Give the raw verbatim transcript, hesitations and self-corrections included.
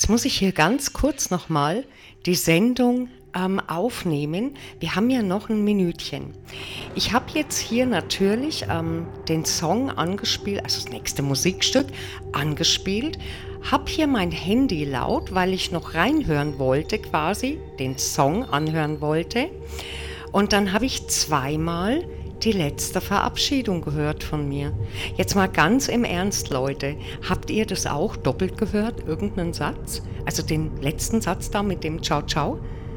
Jetzt muss ich hier ganz kurz nochmal die Sendung ähm, aufnehmen. Wir haben ja noch ein Minütchen. Ich habe jetzt hier natürlich ähm, den Song angespielt, also das nächste Musikstück angespielt, habe hier mein Handy laut, weil ich noch reinhören wollte, quasi den Song anhören wollte. Und dann habe ich zweimal die letzte Verabschiedung gehört von mir. Jetzt mal ganz im Ernst, Leute. Habt ihr das auch doppelt gehört, irgendeinen Satz? Also den letzten Satz da mit dem Ciao, ciao?